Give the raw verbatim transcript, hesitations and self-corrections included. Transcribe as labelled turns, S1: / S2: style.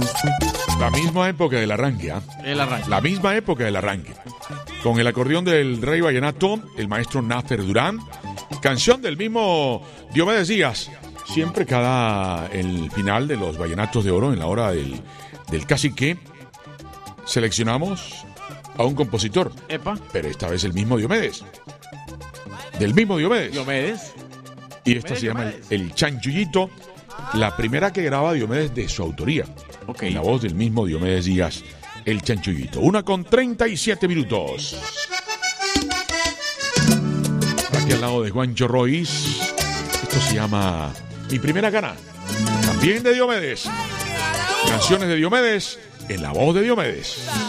S1: La misma época del arranque, ¿eh?
S2: El arranque.
S1: La misma época del arranque. Con el acordeón del Rey Vallenato, el maestro Náfer Durán. Canción del mismo Diomedes Díaz. Siempre cada el final de los Vallenatos de Oro, en la hora del, del cacique, seleccionamos a un compositor.
S2: Epa.
S1: Pero esta vez el mismo Diomedes. Del mismo Diomedes.
S2: Diomedes.
S1: Y esta se llama el, el Chanchullito. La primera que graba Diomedes de su autoría.
S2: Ok.
S1: En la voz del mismo Diomedes Díaz, el Chanchullito. Una con treinta y siete minutos. Aquí al lado de Juancho Royce. Esto se llama Mi Primera Gana. También de Diomedes. Canciones de Diomedes en la voz de Diomedes.